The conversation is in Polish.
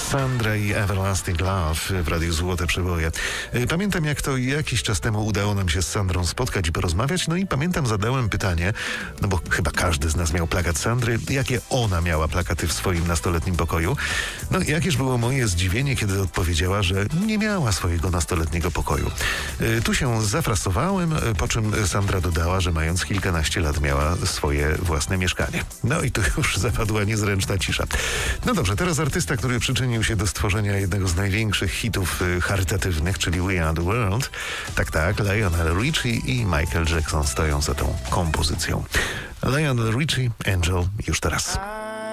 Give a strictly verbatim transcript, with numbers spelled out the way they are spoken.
Sandra i Everlasting Love w Radiu Złote Przeboje. Pamiętam, jak to jakiś czas temu udało nam się z Sandrą spotkać i porozmawiać, no i pamiętam, zadałem pytanie, no bo chyba każdy z nas miał plakat Sandry, jakie ona miała plakaty w swoim nastoletnim pokoju. No jakież było moje zdziwienie, kiedy odpowiedziała, że nie miała swojego nastoletniego pokoju. Tu się zafrasowałem, po czym Sandra dodała, że mając kilkanaście lat miała swoje własne mieszkanie. No i tu już zapadła niezręczna cisza. No dobrze, teraz artysta, który przyczynił się do stworzenia jednego z największych hitów y, charytatywnych, czyli We Are The World. Tak, tak, Lionel Richie i Michael Jackson stoją za tą kompozycją. Lionel Richie, Angel, już teraz.